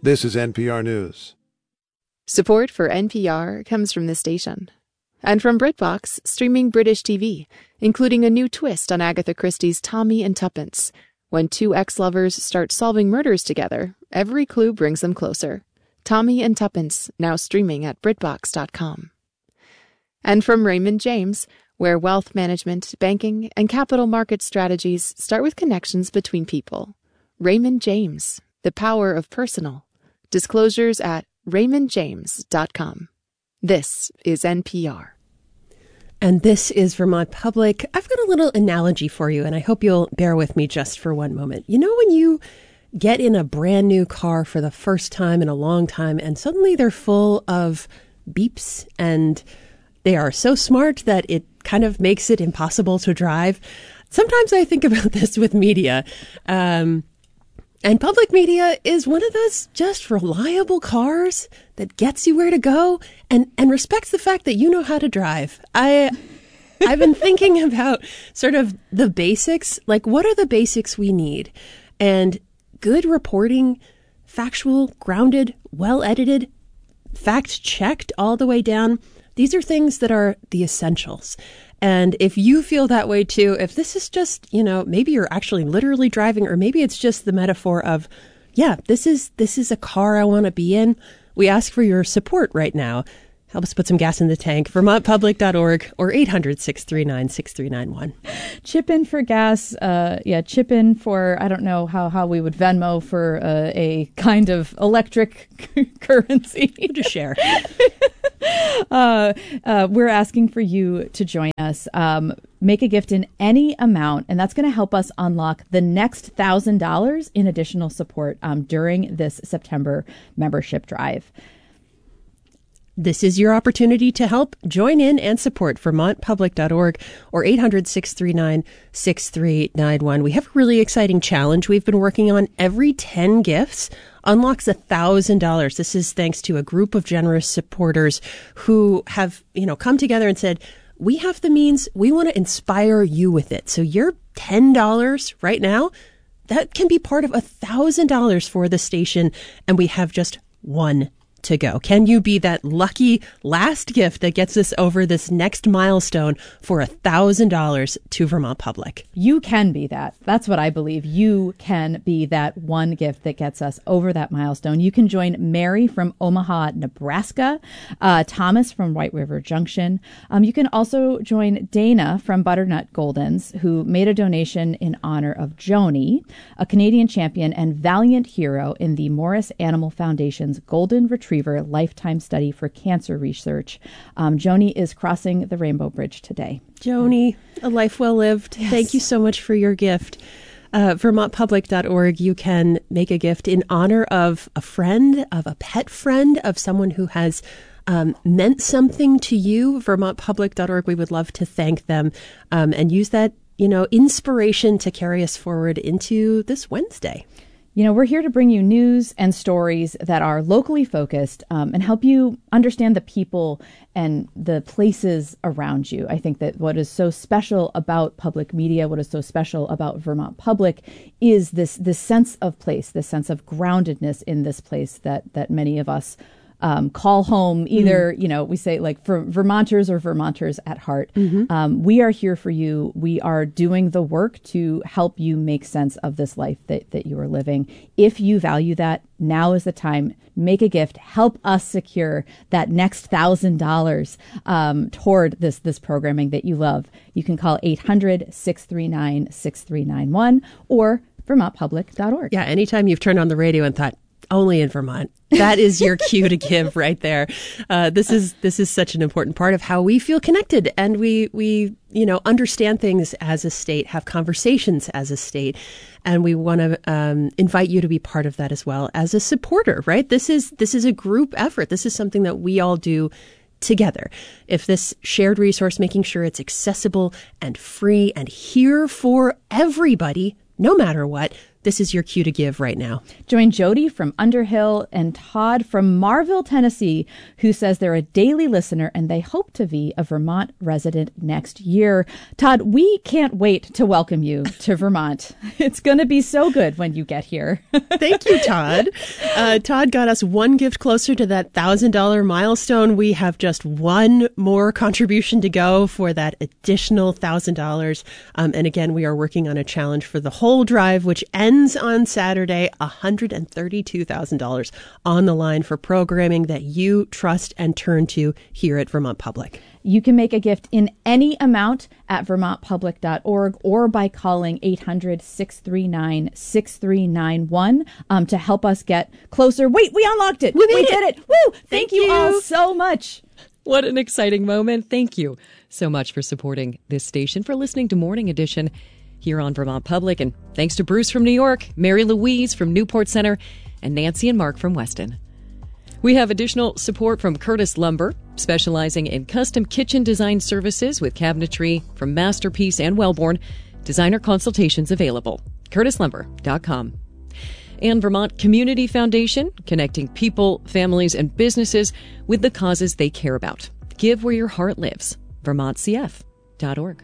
This is NPR News. Support for NPR comes from this station. And from BritBox, streaming British TV, including a new twist on Agatha Christie's Tommy and Tuppence. When two ex-lovers start solving murders together, every clue brings them closer. Tommy and Tuppence, now streaming at BritBox.com. And from Raymond James, where wealth management, banking, and capital market strategies start with connections between people. Raymond James, the power of personal. Disclosures at RaymondJames.com. This is NPR. And this is Vermont Public. I've got a little analogy for you, and I hope you'll bear with me just for one moment. You know when you get in a brand new car for the first time in a long time, and suddenly they're full of beeps, and they are so smart that it kind of makes it impossible to drive? Sometimes I think about this with media. And public media is one of those just reliable cars that gets you where to go and respects the fact that you know how to drive. I've been thinking about sort of the basics, like what are the basics we need? And good reporting, factual, grounded, well-edited, fact-checked all the way down. These are things that are the essentials. And if you feel that way too, if this is just, maybe you're actually literally driving, or maybe it's just the metaphor of, yeah, this is a car I want to be in, we ask for your support right now. Help us put some gas in the tank. VermontPublic.org or 800-639-6391. Chip in for gas. Chip in for, I don't know how we would Venmo for a kind of electric currency. We'll just share. We're asking for you to join us. Make a gift in any amount, and that's going to help us unlock the next $1,000 in additional support during this September membership drive. This is your opportunity to help. Join in and support VermontPublic.org or 800-639-6391. We have a really exciting challenge we've been working on. Every 10 gifts unlocks $1,000. This is thanks to a group of generous supporters who have, come together and said, we have the means. We want to inspire you with it. So your $10 right now, that can be part of $1,000 for the station. And we have just one to go. Can you be that lucky last gift that gets us over this next milestone for $1,000 to Vermont Public? You can be that. That's what I believe. You can be that one gift that gets us over that milestone. You can join Mary from Omaha, Nebraska, Thomas from White River Junction. You can also join Dana from Butternut Goldens, who made a donation in honor of Joni, a Canadian champion and valiant hero in the Morris Animal Foundation's Golden Retriever Lifetime Study for Cancer Research. Joni is crossing the Rainbow Bridge today. Joni, a life well lived. Yes. Thank you so much for your gift. VermontPublic.org, you can make a gift in honor of a friend, of a pet friend, of someone who has meant something to you. VermontPublic.org, we would love to thank them and use that, inspiration to carry us forward into this Wednesday. We're here to bring you news and stories that are locally focused and help you understand the people and the places around you. I think that what is so special about public media, what is so special about Vermont Public is this sense of place, this sense of groundedness in this place that many of us call home. Either, we say like for Vermonters or Vermonters at heart. Mm-hmm. We are here for you. We are doing the work to help you make sense of this life that you are living. If you value that, now is the time. Make a gift. Help us secure that next $1,000 toward this programming that you love. You can call 800-639-6391 or VermontPublic.org. Yeah, anytime you've turned on the radio and thought, only in Vermont. That is your cue to give right there. This is such an important part of how we feel connected, and we understand things as a state, have conversations as a state, and we want to invite you to be part of that as well as a supporter. Right? This is a group effort. This is something that we all do together. If this shared resource, making sure it's accessible and free and here for everybody, no matter what. this is your cue to give right now. Join Jody from Underhill and Todd from Marville, Tennessee, who says they're a daily listener and they hope to be a Vermont resident next year. Todd, we can't wait to welcome you to Vermont. It's going to be so good when you get here. Thank you, Todd. Todd got us one gift closer to that $1,000 milestone. We have just one more contribution to go for that additional $1,000. And again, we are working on a challenge for the whole drive, which ends on Saturday, $132,000 on the line for programming that you trust and turn to here at Vermont Public. You can make a gift in any amount at vermontpublic.org or by calling 800-639-6391 to help us get closer. Wait, we unlocked it. We did it. Woo! Thank you all so much. What an exciting moment. Thank you so much for supporting this station, for listening to Morning Edition here on Vermont Public. And thanks to Bruce from New York, Mary Louise from Newport Center, and Nancy and Mark from Weston. We have additional support from Curtis Lumber, specializing in custom kitchen design services with cabinetry from Masterpiece and Wellborn. Designer consultations available. CurtisLumber.com. And Vermont Community Foundation, connecting people, families, and businesses with the causes they care about. Give where your heart lives. VermontCF.org.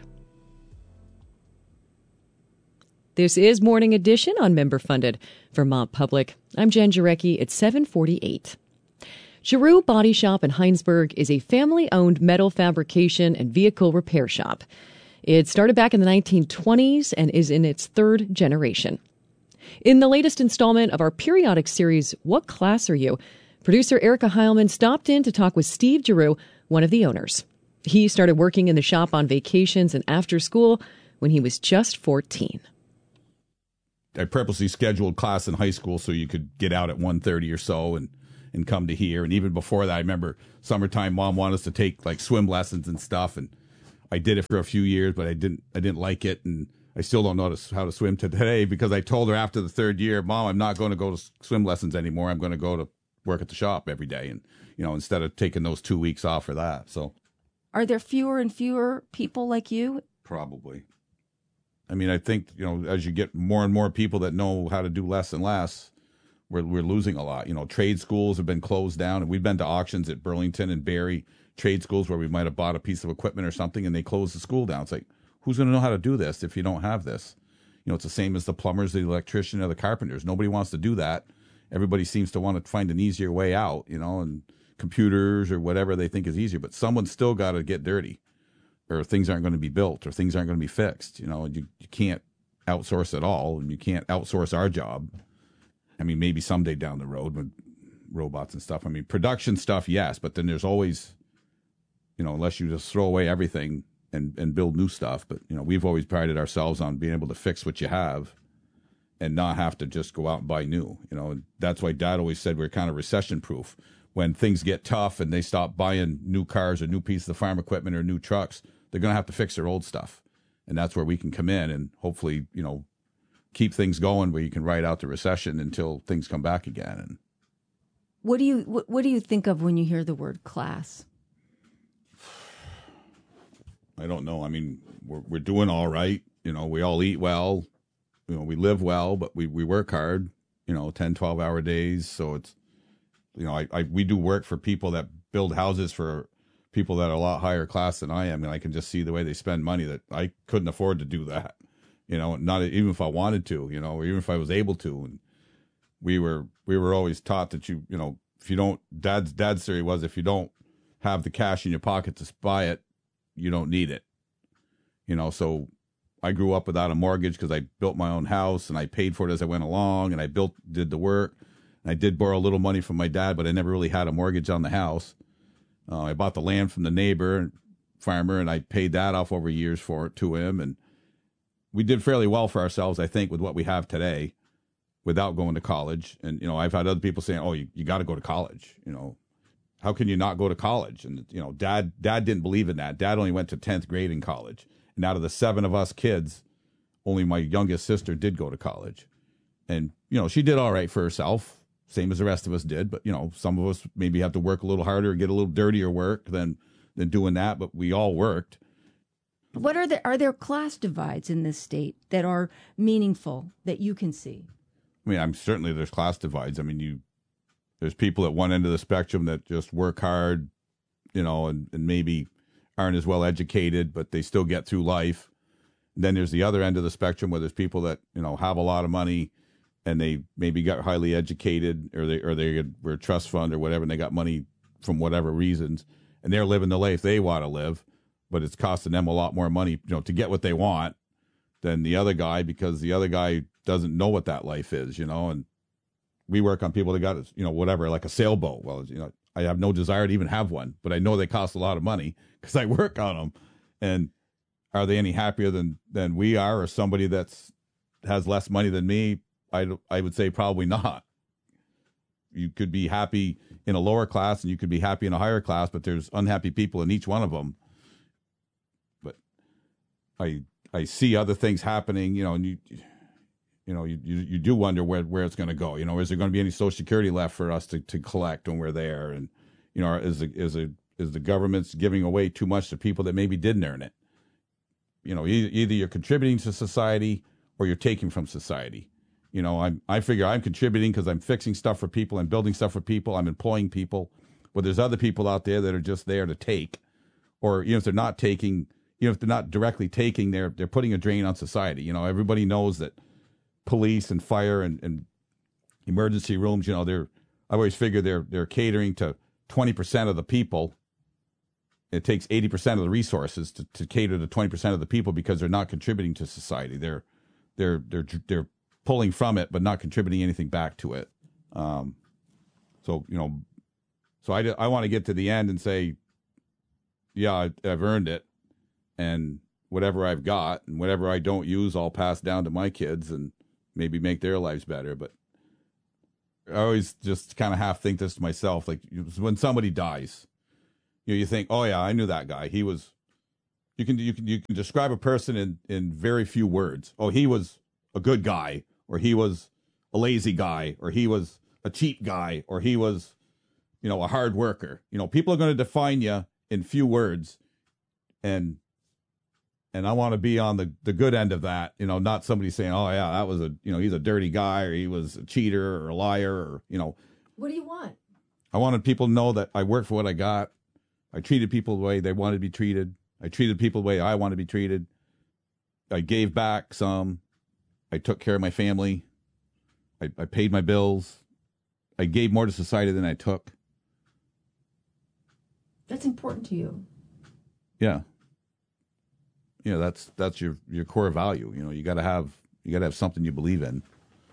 This is Morning Edition on member-funded Vermont Public. I'm Jen Jarecki at 7:48. Giroux Body Shop in Heinsberg is a family-owned metal fabrication and vehicle repair shop. It started back in the 1920s and is in its third generation. In the latest installment of our periodic series, What Class Are You?, producer Erica Heilman stopped in to talk with Steve Giroux, one of the owners. He started working in the shop on vacations and after school when he was just 14. I purposely scheduled class in high school so you could get out at 1:30 or so and come to here. And even before that, I remember summertime, Mom wanted us to take like swim lessons and stuff. And I did it for a few years, but I didn't like it. And I still don't know how to swim today because I told her after the third year, Mom, I'm not going to go to swim lessons anymore. I'm going to go to work at the shop every day. And, instead of taking those 2 weeks off for that. So are there fewer and fewer people like you? Probably. I mean, I think, as you get more and more people that know how to do less and less, we're losing a lot. Trade schools have been closed down, and we've been to auctions at Burlington and Barrie, trade schools where we might have bought a piece of equipment or something, and they closed the school down. It's like, who's going to know how to do this if you don't have this? It's the same as the plumbers, the electrician, or the carpenters. Nobody wants to do that. Everybody seems to want to find an easier way out, and computers or whatever they think is easier. But someone's still got to get dirty, or things aren't going to be built, or things aren't going to be fixed. You can't outsource it all, and you can't outsource our job. I mean, maybe someday down the road with robots and stuff. I mean, production stuff, yes, but then there's always, unless you just throw away everything and build new stuff. But, we've always prided ourselves on being able to fix what you have and not have to just go out and buy new. And that's why Dad always said we're kind of recession proof. When things get tough and they stop buying new cars or new pieces of farm equipment or new trucks, they're going to have to fix their old stuff. And that's where we can come in and hopefully, keep things going where you can ride out the recession until things come back again. And what do you think of when you hear the word class? I don't know. I mean, we're doing all right. We all eat well. We live well, but we work hard, 10, 12-hour days. So it's, we do work for people that build houses for people that are a lot higher class than I am. And I can just see the way they spend money that I couldn't afford to do that, not even if I wanted to, or even if I was able to. And we were always taught that if you don't, Dad's theory was if you don't have the cash in your pocket to buy it, you don't need it. So I grew up without a mortgage because I built my own house and I paid for it as I went along, and I did the work. And I did borrow a little money from my dad, but I never really had a mortgage on the house. I bought the land from the neighbor farmer, and I paid that off over years for it to him. And we did fairly well for ourselves, I think, with what we have today without going to college. And, I've had other people saying, oh, you got to go to college. How can you not go to college? And, Dad didn't believe in that. Dad only went to 10th grade in college. And out of the 7 of us kids, only my youngest sister did go to college. And, she did all right for herself, same as the rest of us did. But, some of us maybe have to work a little harder, get a little dirtier work than doing that. But we all worked. What are there class divides in this state that are meaningful that you can see? I mean, certainly there's class divides. I mean, there's people at one end of the spectrum that just work hard, and maybe aren't as well educated, but they still get through life. And then there's the other end of the spectrum where there's people that, have a lot of money and they maybe got highly educated or they were a trust fund or whatever, and they got money from whatever reasons, and they're living the life they want to live, but it's costing them a lot more money, to get what they want than the other guy, because the other guy doesn't know what that life is, and we work on people that got, whatever, like a sailboat. Well, I have no desire to even have one, but I know they cost a lot of money because I work on them. And are they any happier than we are, or somebody has less money than me? I would say probably not. You could be happy in a lower class and you could be happy in a higher class, but there's unhappy people in each one of them. But I see other things happening, and you do wonder where it's going to go. Is there going to be any Social Security left for us to collect when we're there? And, is the government's giving away too much to people that maybe didn't earn it? Either you're contributing to society or you're taking from society. I figure I'm contributing because I'm fixing stuff for people, I'm building stuff for people, I'm employing people. But there's other people out there that are just there to take, or if they're not taking, if they're not directly taking, they're putting a drain on society. Everybody knows that police and fire and emergency rooms, I always figure they're catering to 20% of the people. It takes 80% of the resources to cater to 20% of the people because they're not contributing to society. They're pulling from it, but not contributing anything back to it. So I want to get to the end and say, yeah, I've earned it, and whatever I've got and whatever I don't use, I'll pass down to my kids and maybe make their lives better. But I always just kind of half think this to myself, like when somebody dies, you think, oh yeah, I knew that guy. He was. You can describe a person in very few words. Oh, he was a good guy, or he was a lazy guy, or he was a cheap guy, or he was, a hard worker. People are going to define you in few words, and I want to be on the good end of that. Not somebody saying, oh yeah, that was he's a dirty guy, or he was a cheater or a liar, or What do you want? I wanted people to know that I worked for what I got. I treated people the way they wanted to be treated. I treated people the way I want to be treated. I gave back some. I took care of my family. I paid my bills. I gave more to society than I took. That's important to you. Yeah. That's your core value. You got to have something you believe in.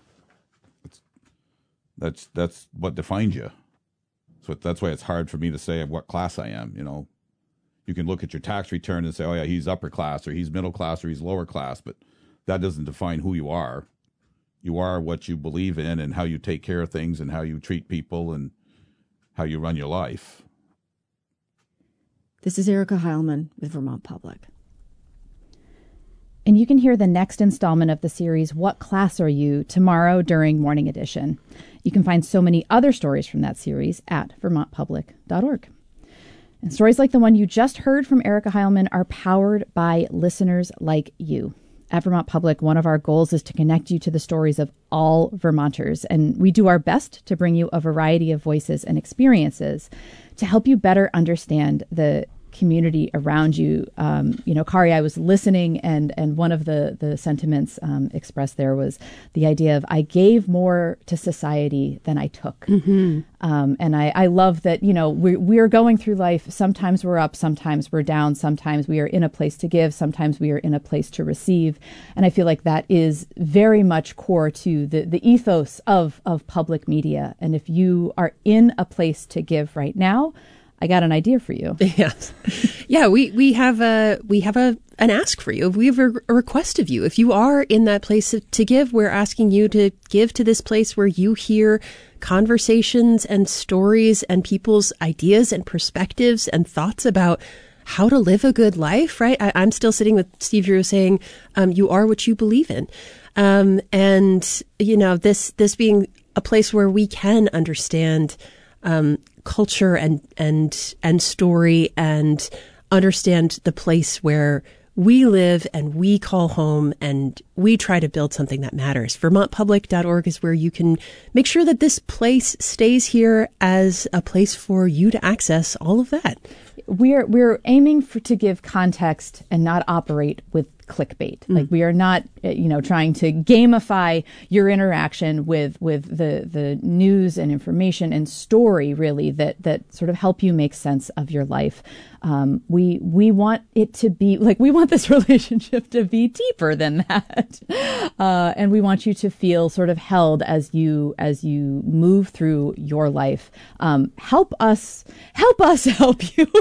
That's what defines you. So that's why it's hard for me to say what class I am. You can look at your tax return and say, oh yeah, he's upper class, or he's middle class, or he's lower class, but that doesn't define who you are. You are what you believe in and how you take care of things and how you treat people and how you run your life. This is Erica Heilman with Vermont Public. And you can hear the next installment of the series, What Class Are You?, tomorrow during Morning Edition. You can find so many other stories from that series at vermontpublic.org. And stories like the one you just heard from Erica Heilman are powered by listeners like you. At Vermont Public, one of our goals is to connect you to the stories of all Vermonters, and we do our best to bring you a variety of voices and experiences to help you better understand the community around you. Kari, I was listening, and one of the sentiments expressed there was the idea of I gave more to society than I took. Mm-hmm. And I love that, we're going through life. Sometimes we're up, sometimes we're down, sometimes we are in a place to give, sometimes we are in a place to receive. And I feel like that is very much core to the ethos of public media. And if you are in a place to give right now, I got an idea for you. Yes. Yeah, we have an ask for you. We have a request of you. If you are in that place to give, we're asking you to give to this place where you hear conversations and stories and people's ideas and perspectives and thoughts about how to live a good life, right? I'm still sitting with Steve Drew saying, you are what you believe in. And, this being a place where we can understand culture and story and understand the place where we live and we call home, and we try to build something that matters. VermontPublic.org is where you can make sure that this place stays here as a place for you to access all of that. We're aiming to give context and not operate with clickbait. Like, we are not, trying to gamify your interaction with the news and information and story, really, that sort of help you make sense of your life. We want it to be like, we want this relationship to be deeper than that, and we want you to feel sort of held as you move through your life. Help us help you.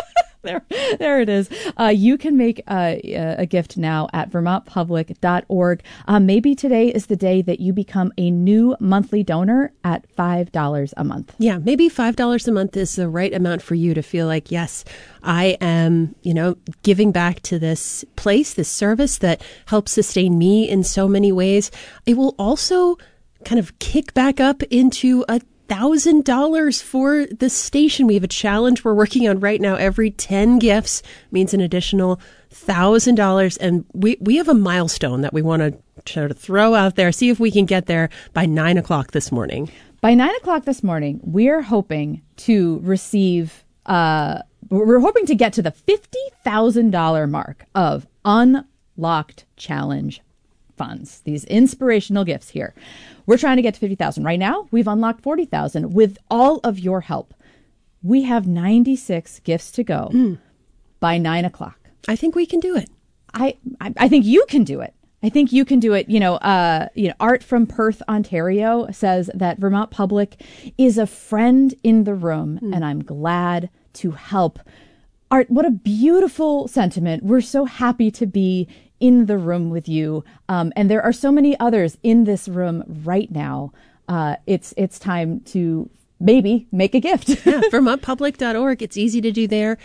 There it is. You can make a gift now at VermontPublic.org. Maybe today is the day that you become a new monthly donor at $5 a month. Yeah, maybe $5 a month is the right amount for you to feel like, yes, I am, giving back to this place, this service that helps sustain me in so many ways. It will also kind of kick back up into $1,000 for the station. We have a challenge we're working on right now. Every 10 gifts means an additional $1,000. And we have a milestone that we want to try to throw out there, see if we can get there by 9 o'clock this morning. By 9 o'clock this morning, we're hoping to receive, we're hoping to get to the $50,000 mark of Unlocked Challenge funds, these inspirational gifts here. We're trying to get to 50,000. Right now, we've unlocked 40,000 with all of your help. We have 96 gifts to go by 9 o'clock. I think we can do it. I think you can do it. I think you can do it. Art from Perth, Ontario says that Vermont Public is a friend in the room, and I'm glad to help. Art, what a beautiful sentiment. We're so happy to be in the room with you. And there are so many others in this room right now. It's time to maybe make a gift. Yeah, VermontPublic.org. It's easy to do there.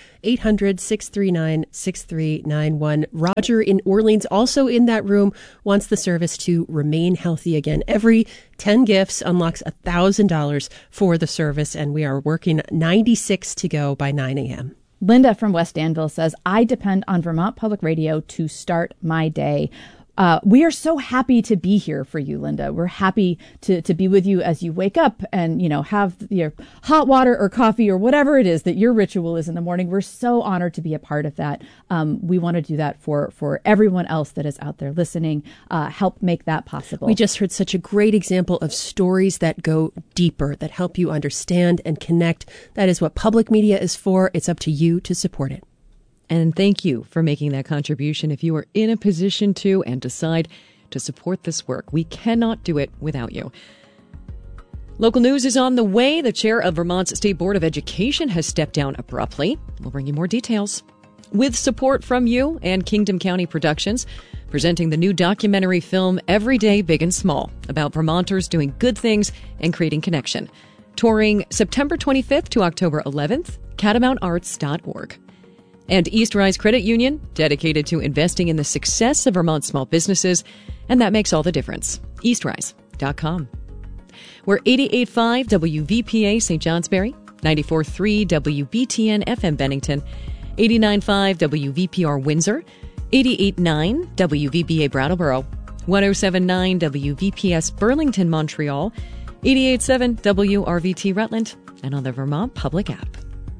800-639-6391. Roger in Orleans, also in that room, wants the service to remain healthy again. Every 10 gifts unlocks $1,000 for the service, and we are working 96 to go by 9 a.m. Linda from West Danville says, I depend on Vermont Public Radio to start my day. We are so happy to be here for you, Linda. We're happy to be with you as you wake up and, have your hot water or coffee or whatever it is that your ritual is in the morning. We're so honored to be a part of that. We want to do that for everyone else that is out there listening. Help make that possible. We just heard such a great example of stories that go deeper, that help you understand and connect. That is what public media is for. It's up to you to support it. And thank you for making that contribution. If you are in a position to and decide to support this work, we cannot do it without you. Local news is on the way. The chair of Vermont's State Board of Education has stepped down abruptly. We'll bring you more details. With support from you and Kingdom County Productions, presenting the new documentary film Every Day Big and Small, about Vermonters doing good things and creating connection. Touring September 25th to October 11th, catamountarts.org. And East Rise Credit Union, dedicated to investing in the success of Vermont small businesses, and that makes all the difference. EastRise.com. We're 88.5 WVPA St. Johnsbury, 94.3 WBTN FM Bennington, 89.5 WVPR Windsor, 88.9 WVBA Brattleboro, 107.9 WVPS Burlington, Montreal, 88.7 WRVT Rutland, and on the Vermont Public app.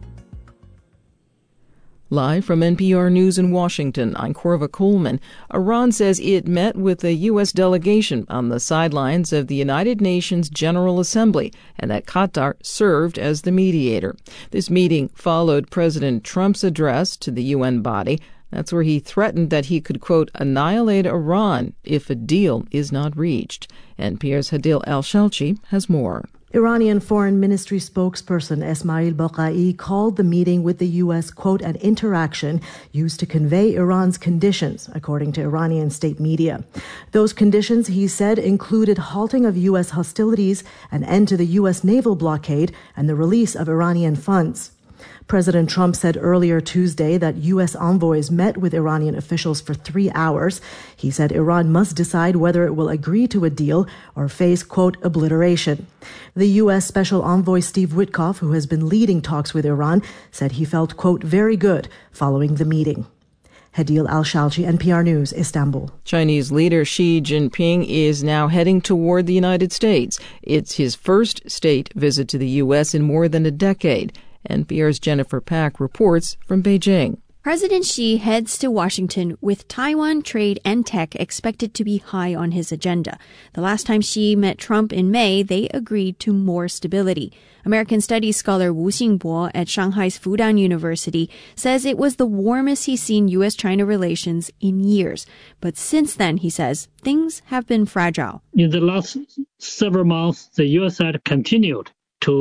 Live from NPR News in Washington, I'm Corva Coleman. Iran says it met with a U.S. delegation on the sidelines of the United Nations General Assembly and that Qatar served as the mediator. This meeting followed President Trump's address to the UN body. That's where he threatened that he could, quote, annihilate Iran if a deal is not reached. NPR's Hadil Al-Shalchi has more. Iranian Foreign Ministry spokesperson Esmail Baqai called the meeting with the U.S., quote, an interaction used to convey Iran's conditions, according to Iranian state media. Those conditions, he said, included halting of U.S. hostilities, an end to the U.S. naval blockade, and the release of Iranian funds. President Trump said earlier Tuesday that U.S. envoys met with Iranian officials for 3 hours. He said Iran must decide whether it will agree to a deal or face, quote, obliteration. The U.S. Special Envoy Steve Witkoff, who has been leading talks with Iran, said he felt, quote, very good following the meeting. Hadil Al-Shalji, NPR News, Istanbul. Chinese leader Xi Jinping is now heading toward the United States. It's his first state visit to the U.S. in more than a decade. NPR's Jennifer Pack reports from Beijing. President Xi heads to Washington with Taiwan, trade, and tech expected to be high on his agenda. The last time Xi met Trump in May, they agreed to more stability. American Studies scholar Wu Xingbo at Shanghai's Fudan University says it was the warmest he's seen U.S.-China relations in years. But since then, he says, things have been fragile. In the last several months, the U.S. side continued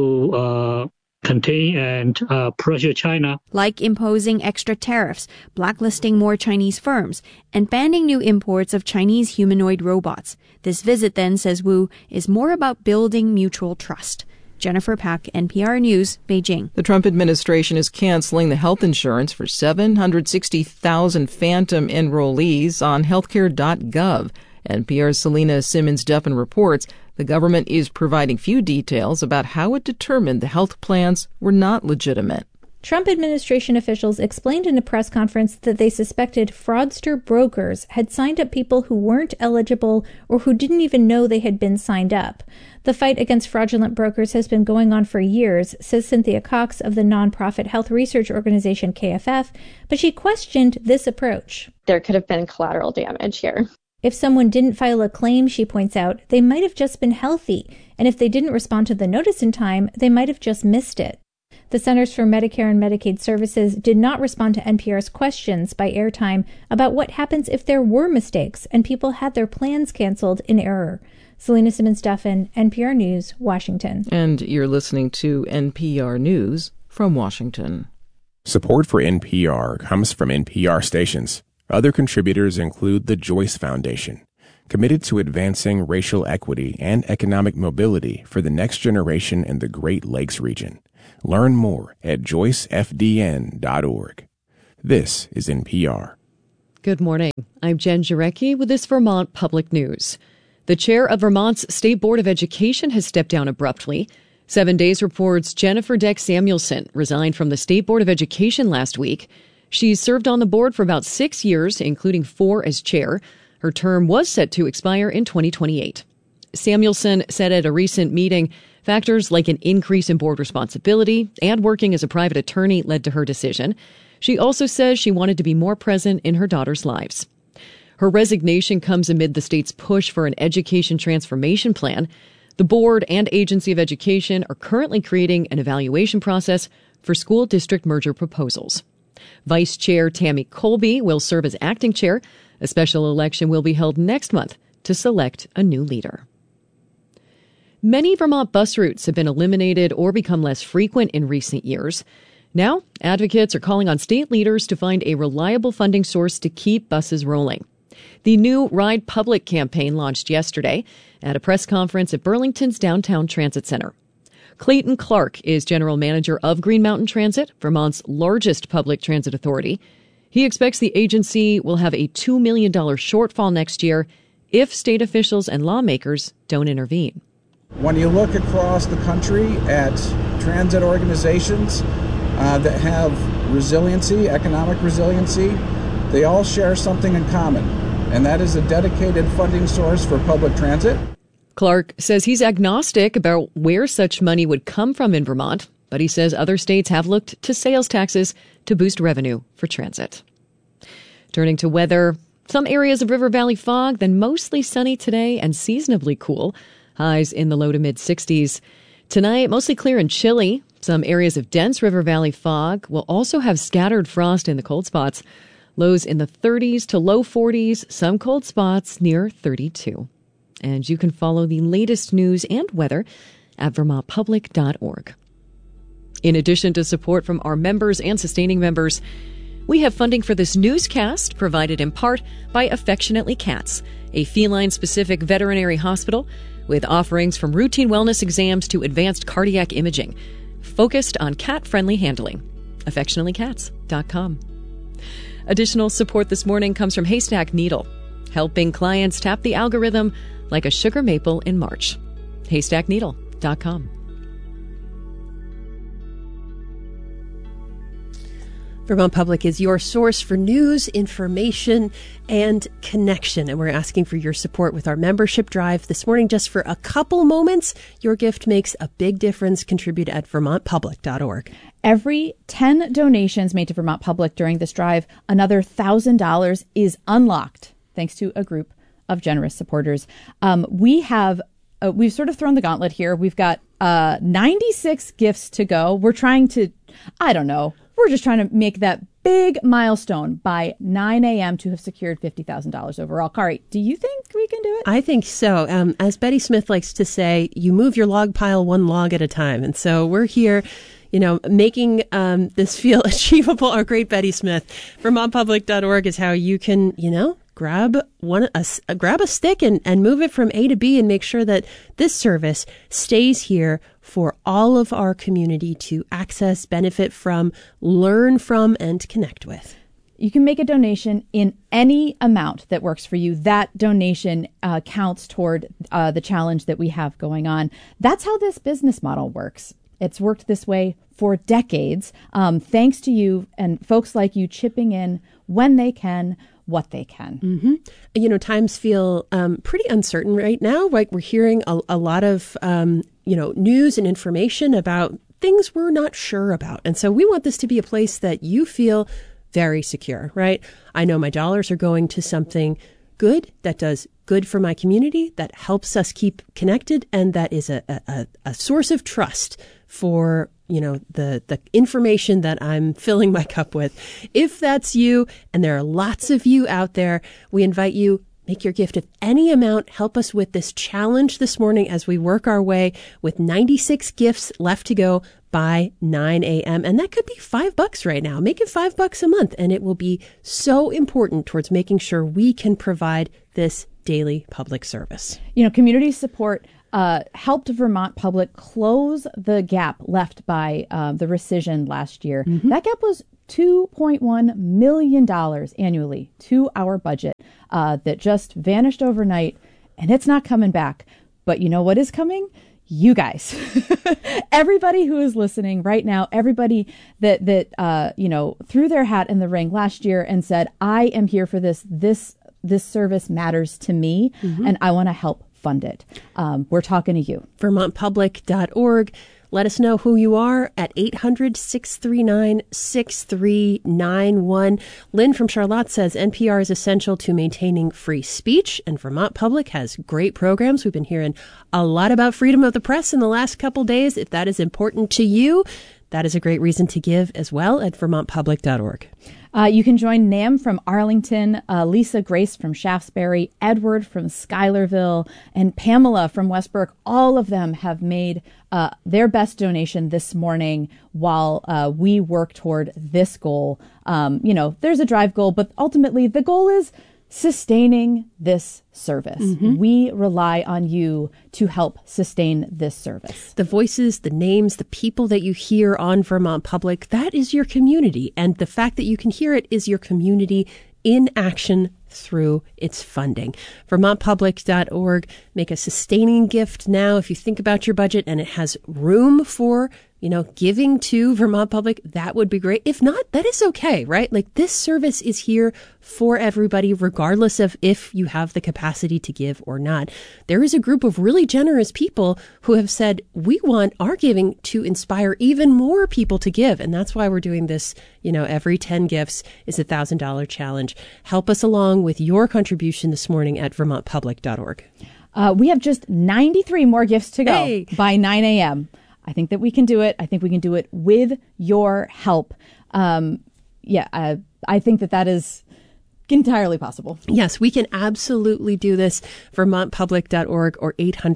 to contain and pressure China. Like imposing extra tariffs, blacklisting more Chinese firms, and banning new imports of Chinese humanoid robots. This visit, then, says Wu, is more about building mutual trust. Jennifer Pack, NPR News, Beijing. The Trump administration is canceling the health insurance for 760,000 phantom enrollees on healthcare.gov. NPR's Selena Simmons-Duffin reports the government is providing few details about how it determined the health plans were not legitimate. Trump administration officials explained in a press conference that they suspected fraudster brokers had signed up people who weren't eligible or who didn't even know they had been signed up. The fight against fraudulent brokers has been going on for years, says Cynthia Cox of the nonprofit health research organization KFF, but she questioned this approach. There could have been collateral damage here. If someone didn't file a claim, she points out, they might have just been healthy, and if they didn't respond to the notice in time, they might have just missed it. The Centers for Medicare and Medicaid Services did not respond to NPR's questions by airtime about what happens if there were mistakes and people had their plans canceled in error. Selena Simmons-Duffin, NPR News, Washington. And you're listening to NPR News from Washington. Support for NPR comes from NPR stations. Other contributors include the Joyce Foundation, committed to advancing racial equity and economic mobility for the next generation in the Great Lakes region. Learn more at joycefdn.org. This is NPR. Good morning. I'm Jen Jarecki with this Vermont Public News. The chair of Vermont's State Board of Education has stepped down abruptly. 7 Days reports Jennifer Deck Samuelson resigned from the State Board of Education last week. She's served on the board for about 6 years, including 4 as chair. Her term was set to expire in 2028. Samuelson said at a recent meeting, factors like an increase in board responsibility and working as a private attorney led to her decision. She also says she wanted to be more present in her daughters' lives. Her resignation comes amid the state's push for an education transformation plan. The board and Agency of Education are currently creating an evaluation process for school district merger proposals. Vice Chair Tammy Colby will serve as acting chair. A special election will be held next month to select a new leader. Many Vermont bus routes have been eliminated or become less frequent in recent years. Now, advocates are calling on state leaders to find a reliable funding source to keep buses rolling. The new Ride Public campaign launched yesterday at a press conference at Burlington's Downtown Transit Center. Clayton Clark is general manager of Green Mountain Transit, Vermont's largest public transit authority. He expects the agency will have a $2 million shortfall next year if state officials and lawmakers don't intervene. When you look across the country at transit organizations that have resiliency, economic resiliency, they all share something in common, and that is a dedicated funding source for public transit. Clark says he's agnostic about where such money would come from in Vermont, but he says other states have looked to sales taxes to boost revenue for transit. Turning to weather, some areas of River Valley fog, then mostly sunny today and seasonably cool. Highs in the low to mid-60s. Tonight, mostly clear and chilly. Some areas of dense River Valley fog will also have scattered frost in the cold spots. Lows in the 30s to low 40s, some cold spots near 32. And you can follow the latest news and weather at vermontpublic.org. In addition to support from our members and sustaining members, we have funding for this newscast provided in part by Affectionately Cats, a feline-specific veterinary hospital with offerings from routine wellness exams to advanced cardiac imaging, focused on cat-friendly handling. AffectionatelyCats.com. Additional support this morning comes from Haystack Needle, helping clients tap the algorithm like a sugar maple in March. HaystackNeedle.com. Vermont Public is your source for news, information, and connection. And we're asking for your support with our membership drive this morning. Just for a couple moments, your gift makes a big difference. Contribute at vermontpublic.org. Every 10 donations made to Vermont Public during this drive, another $1,000 is unlocked, thanks to a group of generous supporters. We've sort of thrown the gauntlet here. We've got 96 gifts to go. We're trying to, we're just trying to make that big milestone by 9 a.m. to have secured $50,000 overall. Kari, do you think we can do it? I think so. As Betty Smith likes to say, you move your log pile one log at a time. And so we're here, making this feel achievable. Our great Betty Smith. VermontPublic.org is how you can, grab a stick and move it from A to B and make sure that this service stays here for all of our community to access, benefit from, learn from, and connect with. You can make a donation in any amount that works for you. That donation counts toward the challenge that we have going on. That's how this business model works. It's worked this way for decades, thanks to you and folks like you chipping in when they can, what they can. Mm-hmm. Times feel pretty uncertain right now. Like we're hearing a lot of, news and information about things we're not sure about. And so we want this to be a place that you feel very secure, right? I know my dollars are going to something good that does good for my community, that helps us keep connected, and that is a source of trust for the information that I'm filling my cup with. If that's you, and there are lots of you out there, we invite you, make your gift of any amount. Help us with this challenge this morning as we work our way with 96 gifts left to go by 9 a.m. And that could be $5 right now. Make it $5 a month, and it will be so important towards making sure we can provide this daily public service. Community support helped Vermont Public close the gap left by the rescission last year. Mm-hmm. That gap was $2.1 million annually to our budget that just vanished overnight, and it's not coming back. But you know what is coming? You guys. Everybody who is listening right now, everybody that threw their hat in the ring last year and said, I am here for this service matters to me, mm-hmm. and I want to help fund it. We're talking to you. VermontPublic.org. Let us know who you are at 800-639-6391. Lynn from Charlotte says NPR is essential to maintaining free speech, and Vermont Public has great programs. We've been hearing a lot about freedom of the press in the last couple days. If that is important to you, that is a great reason to give as well at VermontPublic.org. You can join Nam from Arlington, Lisa Grace from Shaftesbury, Edward from Schuylerville, and Pamela from Westbrook. All of them have made their best donation this morning while we work toward this goal. There's a drive goal, but ultimately the goal is sustaining this service. Mm-hmm. We rely on you to help sustain this service. The voices, the names, the people that you hear on Vermont Public, that is your community. And the fact that you can hear it is your community in action through its funding. VermontPublic.org. Make a sustaining gift now. If you think about your budget and it has room for giving to Vermont Public, that would be great. If not, that is okay, right? Like, this service is here for everybody, regardless of if you have the capacity to give or not. There is a group of really generous people who have said, we want our giving to inspire even more people to give. And that's why we're doing this, every 10 gifts is $1,000 challenge. Help us along with your contribution this morning at VermontPublic.org. We have just 93 more gifts to go by 9 a.m. I think that we can do it. I think we can do it with your help. I think that is entirely possible. Yes, we can absolutely do this. VermontPublic.org or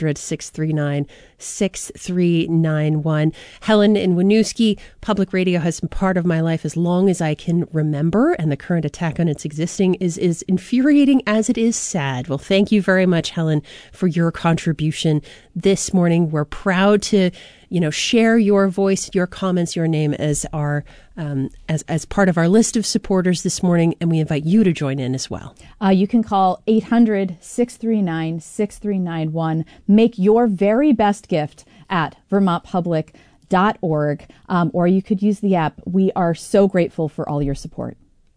800-639-6391. Helen in Winooski, public radio has been part of my life as long as I can remember, and the current attack on its existing is infuriating as it is sad. Well, thank you very much, Helen, for your contribution this morning. We're proud to share your voice, your comments, your name as our as part of our list of supporters this morning, and we invite you to join in as well. You can call 800-639-6391. Make your very best gift at VermontPublic.org. .org, or you could use the app. We are so grateful for all your support.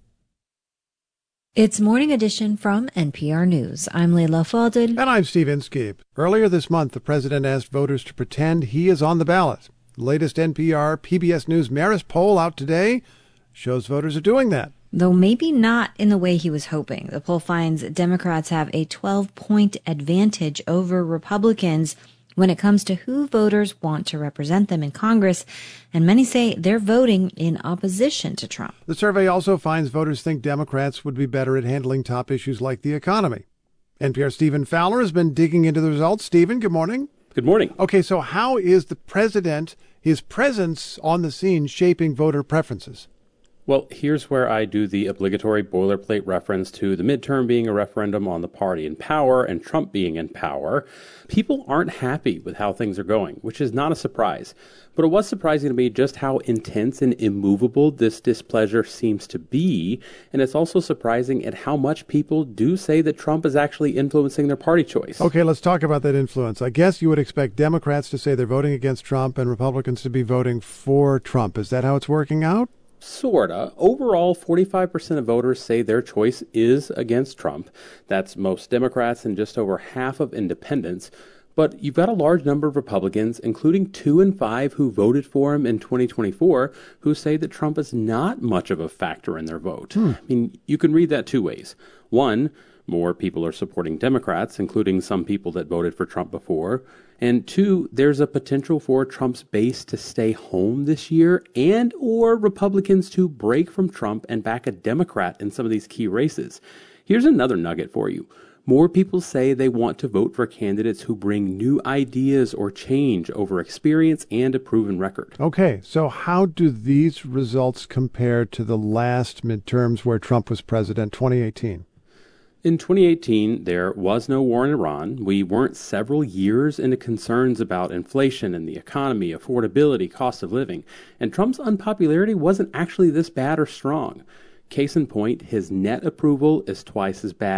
It's Morning Edition from NPR News. I'm Leila Fadel. And I'm Steve Inskeep. Earlier this month, the president asked voters to pretend he is on the ballot. The latest NPR PBS News Marist poll out today shows voters are doing that. Though maybe not in the way he was hoping. The poll finds Democrats have a 12-point advantage over Republicans when it comes to who voters want to represent them in Congress, and many say they're voting in opposition to Trump. The survey also finds voters think Democrats would be better at handling top issues like the economy. NPR's Stephen Fowler has been digging into the results. Stephen, good morning. Good morning. Okay, so how is the president, his presence on the scene, shaping voter preferences? Well, here's where I do the obligatory boilerplate reference to the midterm being a referendum on the party in power and Trump being in power. People aren't happy with how things are going, which is not a surprise. But it was surprising to me just how intense and immovable this displeasure seems to be. And it's also surprising at how much people do say that Trump is actually influencing their party choice. Okay, let's talk about that influence. I guess you would expect Democrats to say they're voting against Trump and Republicans to be voting for Trump. Is that how it's working out? Sorta. Overall, 45% of voters say their choice is against Trump. That's most Democrats and just over half of independents. But you've got a large number of Republicans, including 2 in 5 who voted for him in 2024, who say that Trump is not much of a factor in their vote. I mean, you can read that two ways. One, more people are supporting Democrats, including some people that voted for Trump before. And two, there's a potential for Trump's base to stay home this year and or Republicans to break from Trump and back a Democrat in some of these key races. Here's another nugget for you. More people say they want to vote for candidates who bring new ideas or change over experience and a proven record. Okay, so how do these results compare to the last midterms where Trump was president, 2018? In 2018, there was no war in Iran. We weren't several years into concerns about inflation and the economy, affordability, cost of living. And Trump's unpopularity wasn't actually this bad or strong. Case in point, his net approval is twice as bad